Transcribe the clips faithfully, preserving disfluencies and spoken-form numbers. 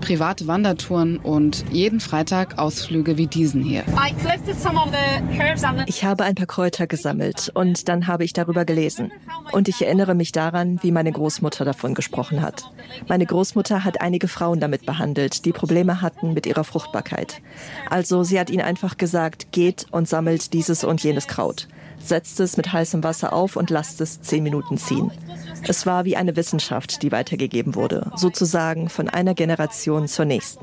private Wandertouren und jeden Freitag Ausflüge wie diesen hier. Ich habe ein paar Kräuter gesammelt und dann habe ich darüber gelesen. Und ich erinnere mich daran, wie meine Großmutter davon gesprochen hat. Meine Großmutter hat einige Frauen damit behandelt, die Probleme hatten mit ihrer Fruchtbarkeit. Also sie hat ihnen einfach gesagt, geht und sammelt dieses und jenes Kraut. Setzt es mit heißem Wasser auf und lasst es zehn Minuten ziehen. Es war wie eine Wissenschaft, die weitergegeben wurde, sozusagen von einer Generation zur nächsten.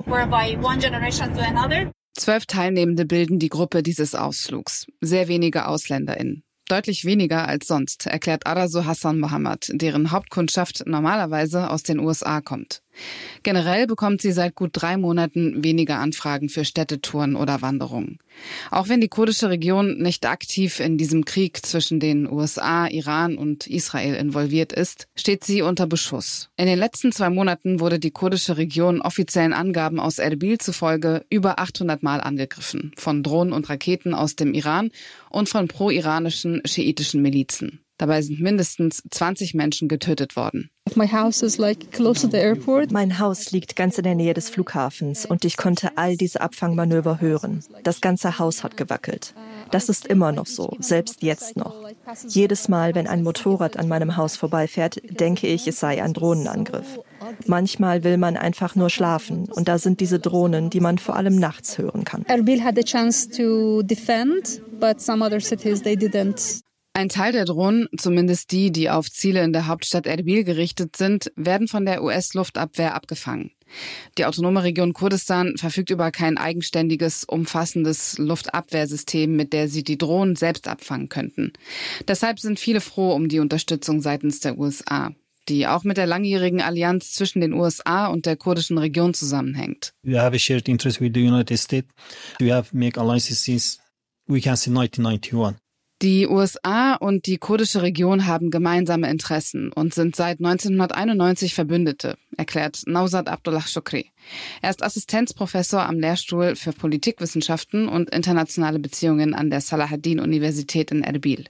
Zwölf Teilnehmende bilden die Gruppe dieses Ausflugs, sehr wenige AusländerInnen. Deutlich weniger als sonst, erklärt Arasu Hassan Mohammed, deren Hauptkundschaft normalerweise aus den U S A kommt. Generell bekommt sie seit gut drei Monaten weniger Anfragen für Städtetouren oder Wanderungen. Auch wenn die kurdische Region nicht aktiv in diesem Krieg zwischen den U S A, Iran und Israel involviert ist, steht sie unter Beschuss. In den letzten zwei Monaten wurde die kurdische Region offiziellen Angaben aus Erbil zufolge über achthundert Mal angegriffen, von Drohnen und Raketen aus dem Iran und von pro-iranischen schiitischen Milizen. Dabei sind mindestens zwanzig Menschen getötet worden. Mein Haus liegt ganz in der Nähe des Flughafens und ich konnte all diese Abfangmanöver hören. Das ganze Haus hat gewackelt. Das ist immer noch so, selbst jetzt noch. Jedes Mal, wenn ein Motorrad an meinem Haus vorbeifährt, denke ich, es sei ein Drohnenangriff. Manchmal will man einfach nur schlafen und da sind diese Drohnen, die man vor allem nachts hören kann. Erbil had a chance to defend, but some other cities they didn't. Ein Teil der Drohnen, zumindest die, die auf Ziele in der Hauptstadt Erbil gerichtet sind, werden von der U S-Luftabwehr abgefangen. Die autonome Region Kurdistan verfügt über kein eigenständiges, umfassendes Luftabwehrsystem, mit der sie die Drohnen selbst abfangen könnten. Deshalb sind viele froh um die Unterstützung seitens der U S A, die auch mit der langjährigen Allianz zwischen den U S A und der kurdischen Region zusammenhängt. We have a shared interest with the United States. We have made alliances since we can say nineteen ninety-one. Die U S A und die kurdische Region haben gemeinsame Interessen und sind seit neunzehnhunderteinundneunzig Verbündete, erklärt Naushat Abdullah Shukri. Er ist Assistenzprofessor am Lehrstuhl für Politikwissenschaften und internationale Beziehungen an der Salahaddin-Universität in Erbil.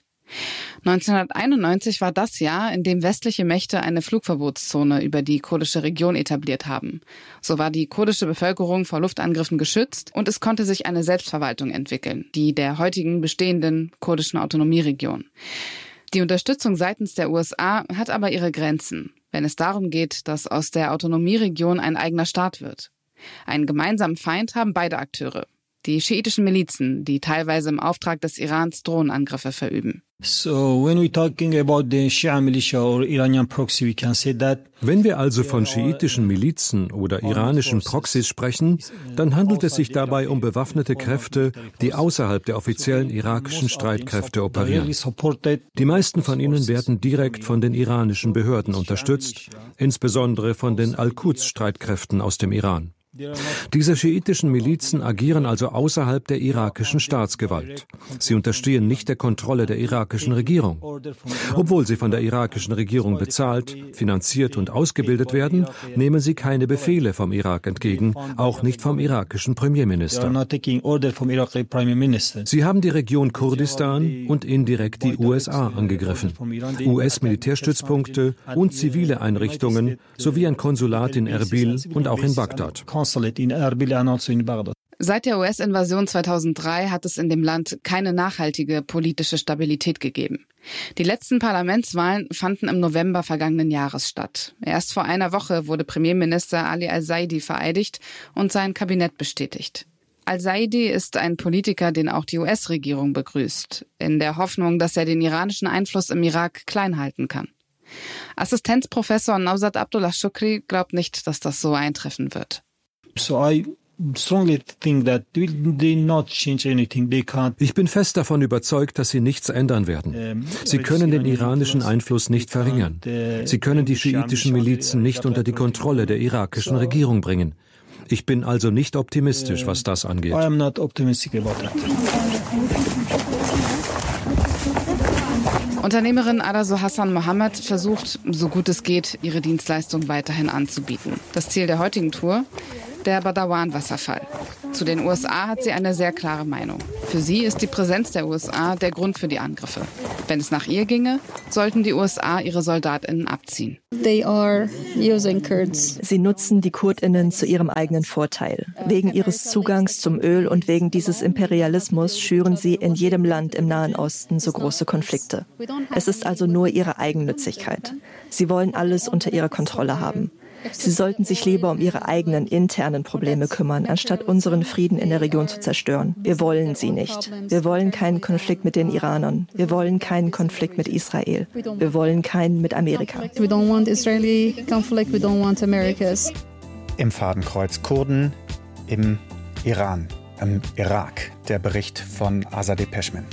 neunzehnhunderteinundneunzig war das Jahr, in dem westliche Mächte eine Flugverbotszone über die kurdische Region etabliert haben. So war die kurdische Bevölkerung vor Luftangriffen geschützt und es konnte sich eine Selbstverwaltung entwickeln, die der heutigen bestehenden kurdischen Autonomieregion. Die Unterstützung seitens der U S A hat aber ihre Grenzen, wenn es darum geht, dass aus der Autonomieregion ein eigener Staat wird. Einen gemeinsamen Feind haben beide Akteure. Die schiitischen Milizen, die teilweise im Auftrag des Irans Drohnenangriffe verüben. So when we talking about the Shia militia or Iranian proxy, we can say that. Wenn wir also von schiitischen Milizen oder iranischen Proxys sprechen, dann handelt es sich dabei um bewaffnete Kräfte, die außerhalb der offiziellen irakischen Streitkräfte operieren. Die meisten von ihnen werden direkt von den iranischen Behörden unterstützt, insbesondere von den Al-Quds-Streitkräften aus dem Iran. Diese schiitischen Milizen agieren also außerhalb der irakischen Staatsgewalt. Sie unterstehen nicht der Kontrolle der irakischen Regierung. Obwohl sie von der irakischen Regierung bezahlt, finanziert und ausgebildet werden, nehmen sie keine Befehle vom Irak entgegen, auch nicht vom irakischen Premierminister. Sie haben die Region Kurdistan und indirekt die U S A angegriffen. U S-Militärstützpunkte und zivile Einrichtungen sowie ein Konsulat in Erbil und auch in Bagdad. Seit der U S-Invasion zweitausenddrei hat es in dem Land keine nachhaltige politische Stabilität gegeben. Die letzten Parlamentswahlen fanden im November vergangenen Jahres statt. Erst vor einer Woche wurde Premierminister Ali al-Zaidi vereidigt und sein Kabinett bestätigt. Al-Zaidi ist ein Politiker, den auch die U S-Regierung begrüßt, in der Hoffnung, dass er den iranischen Einfluss im Irak klein halten kann. Assistenzprofessor Naushat Abdullah Shukri glaubt nicht, dass das so eintreffen wird. Ich bin fest davon überzeugt, dass sie nichts ändern werden. Sie können den iranischen Einfluss nicht verringern. Sie können die schiitischen Milizen nicht unter die Kontrolle der irakischen Regierung bringen. Ich bin also nicht optimistisch, was das angeht. Unternehmerin Arasu Hassan Mohammed versucht, so gut es geht, ihre Dienstleistung weiterhin anzubieten. Das Ziel der heutigen Tour: der Badawan-Wasserfall. Zu den U S A hat sie eine sehr klare Meinung. Für sie ist die Präsenz der U S A der Grund für die Angriffe. Wenn es nach ihr ginge, sollten die U S A ihre SoldatInnen abziehen. They are using Kurds. Sie nutzen die KurdInnen zu ihrem eigenen Vorteil. Wegen ihres Zugangs zum Öl und wegen dieses Imperialismus schüren sie in jedem Land im Nahen Osten so große Konflikte. Es ist also nur ihre Eigennützigkeit. Sie wollen alles unter ihrer Kontrolle haben. Sie sollten sich lieber um ihre eigenen internen Probleme kümmern, anstatt unseren Frieden in der Region zu zerstören. Wir wollen sie nicht. Wir wollen keinen Konflikt mit den Iranern. Wir wollen keinen Konflikt mit Israel. Wir wollen keinen mit Amerika. We don't want Israeli conflict. We don't want America's. Im Fadenkreuz Kurden im Iran, im Irak. Der Bericht von Azadeh Peschman.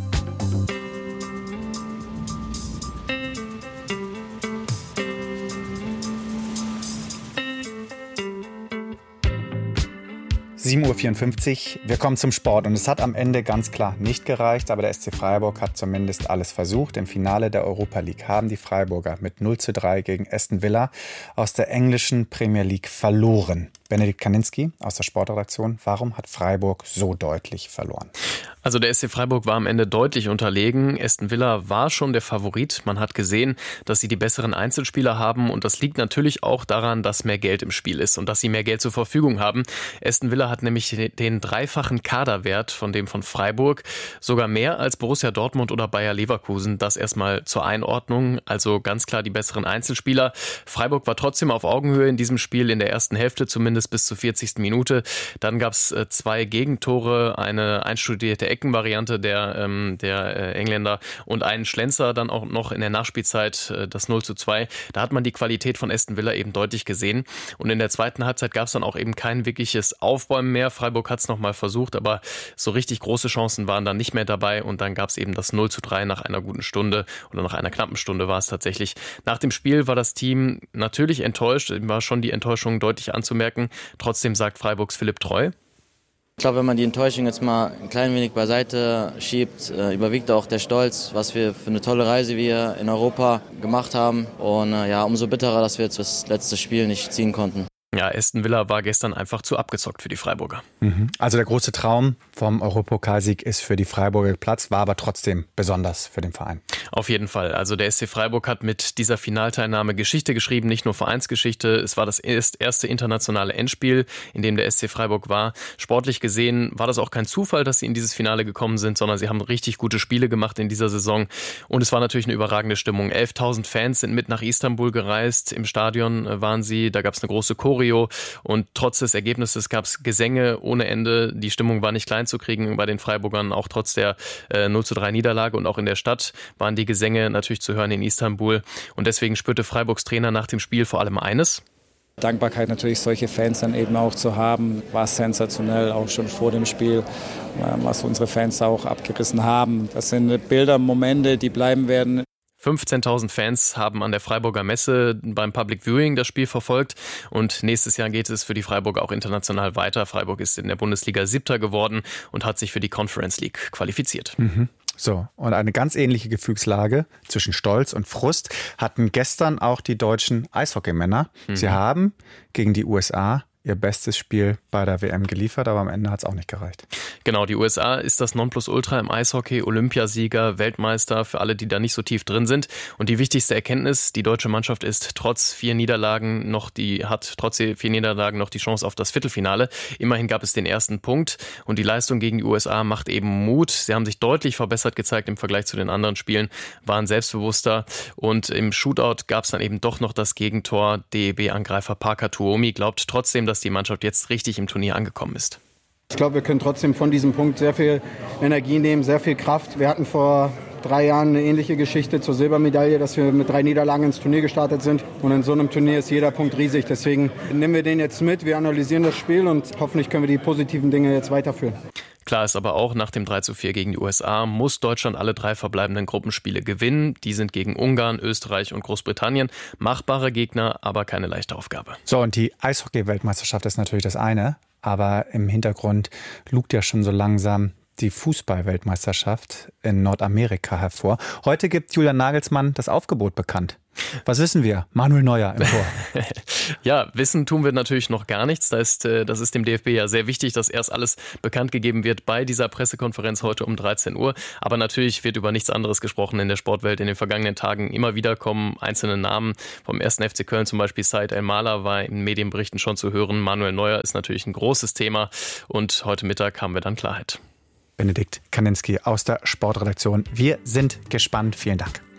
sieben Uhr vierundfünfzig, wir kommen zum Sport und es hat am Ende ganz klar nicht gereicht, aber der S C Freiburg hat zumindest alles versucht. Im Finale der Europa League haben die Freiburger mit null zu drei gegen Aston Villa aus der englischen Premier League verloren. Benedikt Kaninski aus der Sportredaktion, warum hat Freiburg so deutlich verloren? Also der S C Freiburg war am Ende deutlich unterlegen. Aston Villa war schon der Favorit. Man hat gesehen, dass sie die besseren Einzelspieler haben und das liegt natürlich auch daran, dass mehr Geld im Spiel ist und dass sie mehr Geld zur Verfügung haben. Aston Villa hat nämlich den dreifachen Kaderwert von dem von Freiburg, sogar mehr als Borussia Dortmund oder Bayer Leverkusen. Das erstmal zur Einordnung, also ganz klar die besseren Einzelspieler. Freiburg war trotzdem auf Augenhöhe in diesem Spiel, in der ersten Hälfte zumindest bis zur vierzigsten Minute. Dann gab es zwei Gegentore, eine einstudierte Eckenvariante der, ähm, der äh, Engländer und einen Schlenzer dann auch noch in der Nachspielzeit, äh, das null zu zwei. Da hat man die Qualität von Aston Villa eben deutlich gesehen. Und in der zweiten Halbzeit gab es dann auch eben kein wirkliches Aufbäumen mehr. Freiburg hat es nochmal versucht, aber so richtig große Chancen waren dann nicht mehr dabei. Und dann gab es eben das null zu drei nach einer guten Stunde oder nach einer knappen Stunde war es tatsächlich. Nach dem Spiel war das Team natürlich enttäuscht, war schon die Enttäuschung deutlich anzumerken. Trotzdem sagt Freiburgs Philipp Treu: Ich glaube, wenn man die Enttäuschung jetzt mal ein klein wenig beiseite schiebt, äh, überwiegt auch der Stolz, was wir für eine tolle Reise wir in Europa gemacht haben. Und äh, ja, umso bitterer, dass wir jetzt das letzte Spiel nicht ziehen konnten. Ja, Aston Villa war gestern einfach zu abgezockt für die Freiburger. Mhm. Also der große Traum vom Europapokalsieg ist für die Freiburger geplatzt, war aber trotzdem besonders für den Verein. Auf jeden Fall. Also der S C Freiburg hat mit dieser Finalteilnahme Geschichte geschrieben, nicht nur Vereinsgeschichte. Es war das erste internationale Endspiel, in dem der S C Freiburg war. Sportlich gesehen war das auch kein Zufall, dass sie in dieses Finale gekommen sind, sondern sie haben richtig gute Spiele gemacht in dieser Saison. Und es war natürlich eine überragende Stimmung. elftausend Fans sind mit nach Istanbul gereist. Im Stadion waren sie, da gab es eine große Choreo. Und trotz des Ergebnisses gab es Gesänge ohne Ende. Die Stimmung war nicht klein zu kriegen bei den Freiburgern, auch trotz der äh, null zu drei Niederlage. Und auch in der Stadt waren die Gesänge natürlich zu hören in Istanbul. Und deswegen spürte Freiburgs Trainer nach dem Spiel vor allem eines: Dankbarkeit natürlich, solche Fans dann eben auch zu haben, war sensationell, auch schon vor dem Spiel, was unsere Fans auch abgerissen haben. Das sind Bilder, Momente, die bleiben werden. fünfzehntausend Fans haben an der Freiburger Messe beim Public Viewing das Spiel verfolgt und nächstes Jahr geht es für die Freiburger auch international weiter. Freiburg ist in der Bundesliga Siebter geworden und hat sich für die Conference League qualifiziert. Mhm. So, und eine ganz ähnliche Gefühlslage zwischen Stolz und Frust hatten gestern auch die deutschen Eishockeymänner. Mhm. Sie haben gegen die U S A ihr bestes Spiel bei der W M geliefert, aber am Ende hat es auch nicht gereicht. Genau, die U S A ist das Nonplusultra im Eishockey, Olympiasieger, Weltmeister, für alle, die da nicht so tief drin sind. Und die wichtigste Erkenntnis: Die deutsche Mannschaft ist trotz vier Niederlagen noch die, hat trotz vier Niederlagen noch die Chance auf das Viertelfinale. Immerhin gab es den ersten Punkt und die Leistung gegen die U S A macht eben Mut. Sie haben sich deutlich verbessert gezeigt im Vergleich zu den anderen Spielen, waren selbstbewusster und im Shootout gab es dann eben doch noch das Gegentor. D E B-Angreifer Parker Tuomi glaubt trotzdem, dass die Mannschaft jetzt richtig im Turnier angekommen ist. Ich glaube, wir können trotzdem von diesem Punkt sehr viel Energie nehmen, sehr viel Kraft. Wir hatten vor drei Jahren eine ähnliche Geschichte zur Silbermedaille, dass wir mit drei Niederlagen ins Turnier gestartet sind. Und in so einem Turnier ist jeder Punkt riesig. Deswegen nehmen wir den jetzt mit, wir analysieren das Spiel und hoffentlich können wir die positiven Dinge jetzt weiterführen. Klar ist aber auch, nach dem drei zu vier gegen die U S A muss Deutschland alle drei verbleibenden Gruppenspiele gewinnen. Die sind gegen Ungarn, Österreich und Großbritannien. Machbare Gegner, aber keine leichte Aufgabe. So, und die Eishockey-Weltmeisterschaft ist natürlich das eine. Aber im Hintergrund lugt ja schon so langsam die Fußball-Weltmeisterschaft in Nordamerika hervor. Heute gibt Julian Nagelsmann das Aufgebot bekannt. Was wissen wir? Manuel Neuer im Tor. Ja, wissen tun wir natürlich noch gar nichts. Das ist, das ist dem D F B ja sehr wichtig, dass erst alles bekannt gegeben wird bei dieser Pressekonferenz heute um dreizehn Uhr. Aber natürlich wird über nichts anderes gesprochen in der Sportwelt. In den vergangenen Tagen immer wieder kommen einzelne Namen. Vom ersten F C Köln zum Beispiel Said El-Mahler war in Medienberichten schon zu hören. Manuel Neuer ist natürlich ein großes Thema. Und heute Mittag haben wir dann Klarheit. Benedikt Kaninski aus der Sportredaktion. Wir sind gespannt. Vielen Dank.